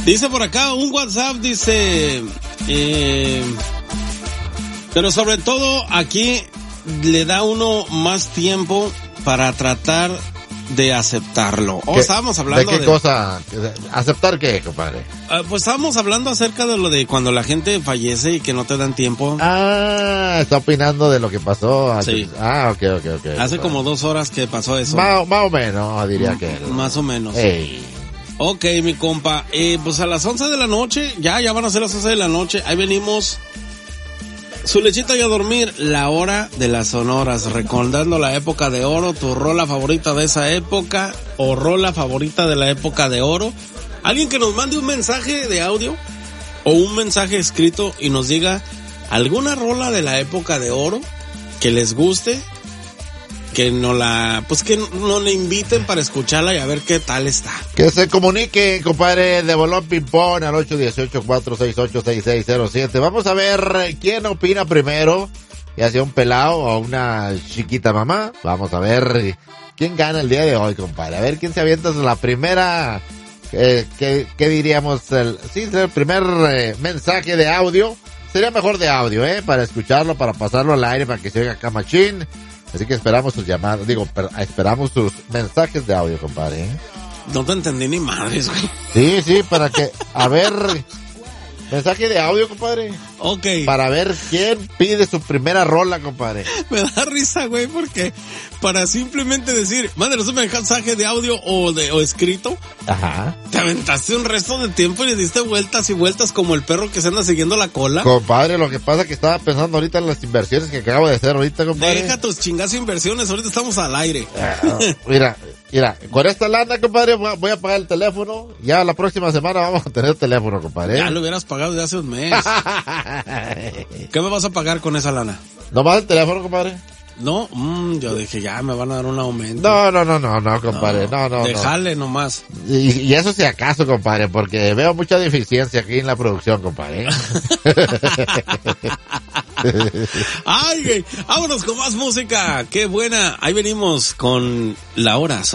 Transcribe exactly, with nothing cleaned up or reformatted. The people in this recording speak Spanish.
Dice por acá un WhatsApp, dice, eh, pero sobre todo aquí le da uno más tiempo para tratar de aceptarlo. Oh, estábamos hablando de... ¿De qué de, cosa? ¿Aceptar qué, compadre? Uh, pues estábamos hablando acerca de lo de cuando la gente fallece y que no te dan tiempo. Ah, está opinando de lo que pasó. Hace... Sí. Ah, ok, ok, ok. Hace como dos horas que pasó eso. Más, más o menos, diría M- que. Más o menos. Ey. Ok, mi compa. Eh, pues a las once de la noche, ya, ya van a ser las once de la noche. Ahí venimos. Su lechita y a dormir, la hora de las sonoras, recordando la época de oro, tu rola favorita de esa época o rola favorita de la época de oro. Alguien que nos mande un mensaje de audio o un mensaje escrito y nos diga alguna rola de la época de oro que les guste, que no la, pues que no le inviten para escucharla y a ver qué tal está. Que se comunique, compadre, de Bolón Ping-Pong al ocho uno ocho, cuatro seis ocho, seis seis cero siete. Vamos a ver quién opina primero, ya sea un pelado o una chiquita mamá. Vamos a ver quién gana el día de hoy, compadre. A ver quién se avienta la primera, eh, ¿qué, qué diríamos? El, sí, el primer eh, mensaje de audio. Sería mejor de audio, eh, para escucharlo, para pasarlo al aire, para que se oiga acá machín. Así que esperamos sus llamadas, digo, per, esperamos sus mensajes de audio, compadre. ¿eh? No te entendí ni madres, güey. Sí, sí, para que, a ver, mensaje de audio, compadre. Ok. Para ver quién pide su primera rola, compadre. Me da risa, güey, porque para simplemente decir, mándenos un mensaje de audio o de o escrito. Ajá. Te aventaste un resto de tiempo y le diste vueltas y vueltas como el perro que se anda siguiendo la cola. Compadre, lo que pasa es que estaba pensando ahorita en las inversiones que acabo de hacer ahorita, compadre. Deja tus chingas inversiones, ahorita estamos al aire. Ah, mira, mira, con esta lana, compadre, voy a, voy a pagar el teléfono. Ya la próxima semana vamos a tener teléfono, compadre. Ya lo hubieras pagado desde hace un mes. ¿Qué me vas a pagar con esa lana? ¿No más el teléfono, compadre? No, mmm, yo dije, ya me van a dar un aumento. No, no, no, no, no, compadre, no, no, no. Déjale nomás. Y, y eso si acaso, compadre, porque veo mucha deficiencia aquí en la producción, compadre. Ay, güey, vámonos con más música. Qué buena. Ahí venimos con la hora.